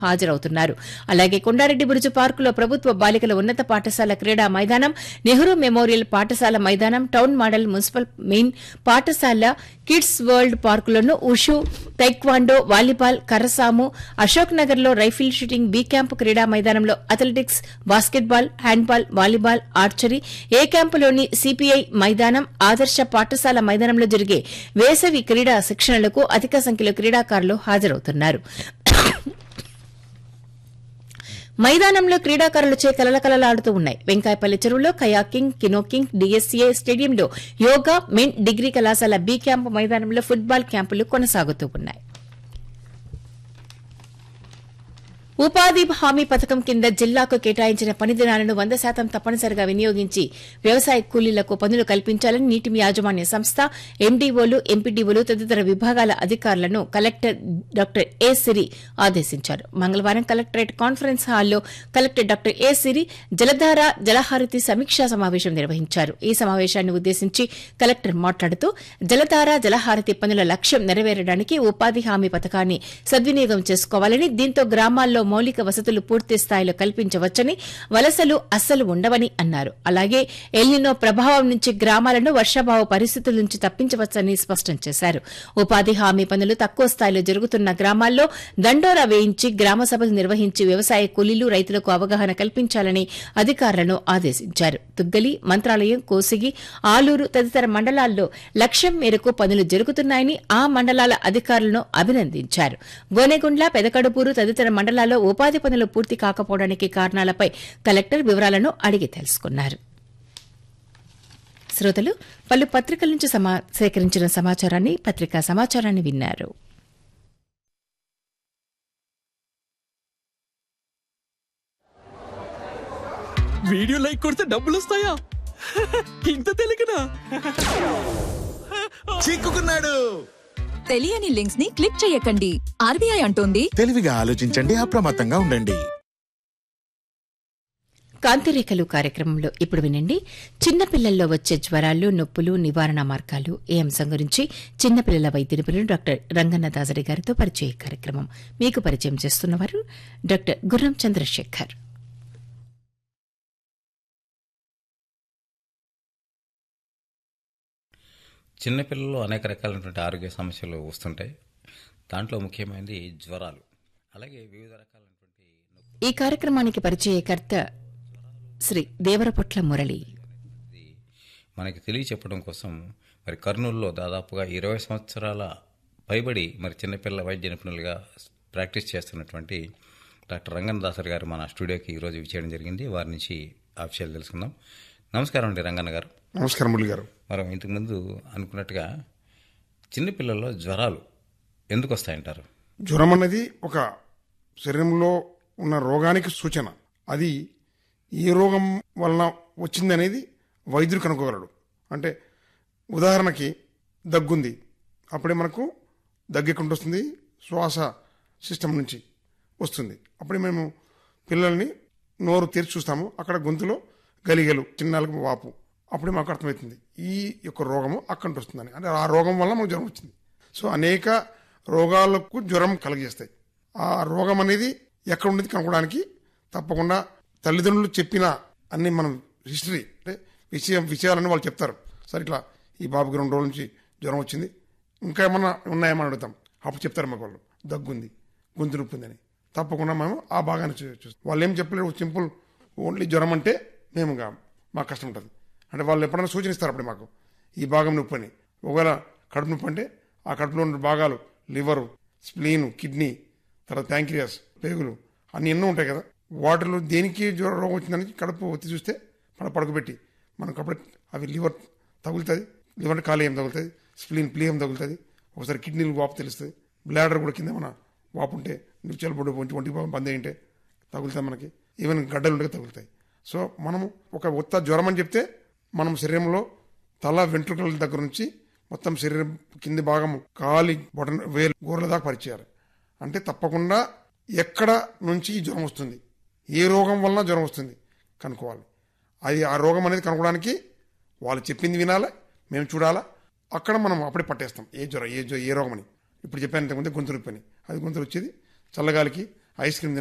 హాజరవుతున్నారు. అలాగే కొండారెడ్డి బురుజు పార్కులో ప్రభుత్వ బాలికల ఉన్నత పాఠశాల క్రీడా మైదానం, నెహ్రూ మెమోరియల్ పాఠశాల మైదానం, టౌన్ మోడల్ మున్సిపల్ మెయిన్ పాఠశాల, kids world పార్కులను wushu, taekwondo, volleyball, కర్రసాము, Ashok Nagar లో రైఫిల్ షూటింగ్, బి క్యాంపు క్రీడా మైదానంలో athletics, basketball, handball, volleyball, archery, ఏ క్యాంపులోని సిపిఐ మైదానం, ఆదర్శ పాఠశాల మైదానంలో జరిగే వేసవి క్రీడా శిక్షణలకు అధిక సంఖ్యలో క్రీడాకారులు హాజరవుతున్నారు. మైదానంలో క్రీడాకారులచే కలకలలాడుతూ ఉన్నాయి. వెంకాయపల్లి చెరువులో కయాకింగ్, కినోకింగ్, డీఎస్సీఏ స్టేడియంలో యోగా, మెన్ డిగ్రీ కళాశాల బి క్యాంపు మైదానంలో ఫుట్బాల్ క్యాంపులు కొనసాగుతూ ఉన్నాయి. ఉపాధి హామీ పథకం కింద జిల్లాకు కేటాయించిన పని దినాలను 100% తప్పనిసరిగా వినియోగించి వ్యవసాయ కూలీలకు పనులు కల్పించాలని నీటి యాజమాన్య సంస్థ, ఎండీఓలు, ఎంపీడీఓలు తదితర విభాగాల అధికారులను కలెక్టర్ డాక్టర్ ఏ సిరి ఆదేశించారు. మంగళవారం కలెక్టరేట్ కాన్ఫరెన్స్ హాల్లో కలెక్టర్ డాక్టర్ ఏ సిరి జలధార, జలహారతి సమీక్షా సమావేశం నిర్వహించారు. ఈ సమావేశాన్ని ఉద్దేశించి కలెక్టర్ మాట్లాడుతూ జలధార, జలహారతి పనుల లక్ష్యం నెరవేరడానికి ఉపాధి హామీ పథకాన్ని సద్వినియోగం చేసుకోవాలని, దీంతో గ్రామాల్లో మౌలిక వసతులు పూర్తి స్థాయిలో కల్పించవచ్చని, వలసలు అస్సలు ఉండవని అన్నారు. అలాగే ఎల్నినో ప్రభావం నుంచి గ్రామాలను వర్షాభావ పరిస్థితుల నుంచి తప్పించవచ్చని స్పష్టం చేశారు. ఉపాధి హామీ పనులు తక్కువ స్థాయిలో జరుగుతున్న గ్రామాల్లో దండోరా వేయించి గ్రామ సభలు నిర్వహించి వ్యవసాయ కూలీలు, రైతులకు అవగాహన కల్పించాలని అధికారులను ఆదేశించారు. తుగ్గలి, మంత్రాలయం, కోసిగి, ఆలూరు తదితర మండలాల్లో లక్ష్యం మేరకు పనులు జరుగుతున్నాయని ఆ మండలాల అధికారులను అభినందించారు. గోనెగుండ్ల, పెదకడుపూరు తదితర మండలాల్లో ఉపాధి పనులు పూర్తి కాకపోవడానికి కారణాలపై కలెక్టర్ వివరాలను అడిగి తెలుసుకున్నారు. శ్రోతలు పలు పత్రికల నుంచి సేకరించిన పత్రికా సమాచారాన్ని విన్నారు. వీడియో లైక్ కొడితే డబ్బులు వస్తాయా? ఇంత తెలియకనా? చిక్కుకున్నాడు. తెలియని లింక్స్ ని క్లిక్ చేయకండి. ఆర్బీఐ అంటోంది తెలివిగా ఆలోచించండి, అప్రమత్తంగా ఉండండి. కాంతిరేఖలు కార్యక్రమంలో ఇప్పుడు వినండి. చిన్నపిల్లల్లో వచ్చే జ్వరాలు, నొప్పులు, నివారణ మార్గాలు ఈ అంశం గురించి చిన్నపిల్లల వైద్య నిపుణులు డాక్టర్ రంగన్న దాసరి గారితో పరిచయ కార్యక్రమం. మీకు పరిచయం చేస్తున్నవారు డాక్టర్ గుర్రం చంద్రశేఖర్. చిన్నపిల్లల్లో అనేక రకాలైనటువంటి ఆరోగ్య సమస్యలు వస్తుంటాయి. దాంట్లో ముఖ్యమైనది జ్వరాలు, అలాగే వివిధ రకాలైనటువంటి. ఈ కార్యక్రమానికి పరిచయకర్త శ్రీ దేవరపొట్ల మురళి. మనకి తెలియచెప్పడం కోసం మరి కర్నూలులో దాదాపుగా 20 సంవత్సరాల పైబడి మరి చిన్నపిల్లల వైద్య నిపుణులుగా ప్రాక్టీస్ చేస్తున్నటువంటి డాక్టర్ రంగన్న దాసరి గారు మన స్టూడియోకి ఈరోజు విచ్చేయడం జరిగింది. వారి నుంచి ఆ విషయాలు తెలుసుకుందాం. నమస్కారం అండి రంగన్న గారు. నమస్కారం మురళి గారు. మనం ఇంతకుముందు అనుకున్నట్టుగా చిన్నపిల్లల్లో జ్వరాలు ఎందుకు వస్తాయంటారు? జ్వరం అనేది ఒక శరీరంలో ఉన్న రోగానికి సూచన. అది ఏ రోగం వలన వచ్చింది అనేది వైద్యుడు కనుక్కోగలడు. అంటే ఉదాహరణకి దగ్గుంది, అప్పుడే మనకు దగ్గు ఎక్కడి వస్తుంది, శ్వాస సిస్టమ్ నుంచి వస్తుంది. అప్పుడే మేము పిల్లల్ని నోరు తెరిచి చూస్తాము, అక్కడ గొంతులో గలిగలు, చిన్నాలకు వాపు, అప్పుడే మాకు అర్థమవుతుంది ఈ యొక్క రోగము అక్కడి వస్తుందని. అంటే ఆ రోగం వల్ల మనకు జ్వరం వచ్చింది. సో అనేక రోగాలకు జ్వరం కలుగజేస్తాయి. ఆ రోగం అనేది ఎక్కడ ఉండేది కనుక్కోవడానికి తప్పకుండా తల్లిదండ్రులు చెప్పిన అన్ని మనం హిస్టరీ అంటే విషయాలని వాళ్ళు చెప్తారు. సరే ఇట్లా ఈ బాబుకి 2 రోజుల నుంచి జ్వరం వచ్చింది, ఇంకా ఏమన్నా ఉన్నాయేమని అడుగుతాం. అప్పుడు చెప్తారు మాకు వాళ్ళు దగ్గుంది, గొంతు నొప్పి ఉందని. తప్పకుండా మేము ఆ భాగాన్ని చూస్తాం. వాళ్ళు ఏం చెప్పలేరు, సింపుల్ ఓన్లీ జ్వరం అంటే మేము మాకు కష్టం ఉంటుంది. అంటే వాళ్ళు ఎప్పుడైనా సూచనిస్తారు అప్పుడు మాకు ఈ భాగం నొప్పి అని. ఒకవేళ కడుపు నొప్పి అంటే ఆ కడుపులో ఉన్న భాగాలు లివరు, స్ప్లీను, కిడ్నీ, తర్వాత ప్యాంక్రియాస్, పేగులు అన్నీ ఎన్నో ఉంటాయి కదా. వాటిలో దేనికి రోగం వచ్చిందని కడుపు ఒత్తి చూస్తే మన పడుకోబెట్టి మనకు అప్పుడు అవి లివర్ తగులుతుంది, లివర్ అంటే కాలేయం తగులుతుంది, స్ప్లీన్ ప్లీయం తగులుతుంది, ఒకసారి కిడ్నీలు వాపు తెలుస్తుంది, బ్లాడర్ కూడా కింద మన వాపు ఉంటే నిత్యాల పొడి ఒంటి బంద్ అయింటే తగులుతాయి మనకి, ఈవెన్ గడ్డలు ఉంటే తగులుతాయి. సో మనము ఒక ఉత్త జ్వరం అని చెప్తే మనం శరీరంలో తల వెంట్రుకల దగ్గర నుంచి మొత్తం శరీరం కింది భాగము కాలి బొటన వేలు గోర్ల దాకా పరిచేయాలి. అంటే తప్పకుండా ఎక్కడ నుంచి జ్వరం వస్తుంది, ఏ రోగం వలన జ్వరం వస్తుంది కనుక్కోవాలి. అది ఆ రోగం అనేది కనుక్కోవడానికి వాళ్ళు చెప్పింది వినాలా, మేము చూడాలా, అక్కడ మనం అప్పుడే పట్టేస్తాం ఏ జ్వరం ఏ రోగం అని. ఇప్పుడు చెప్పాను ఇంతకుముందే గొంతు నొప్పి అని. అది గొంతులు వచ్చేది చల్లగాలికి ఐస్ క్రీమ్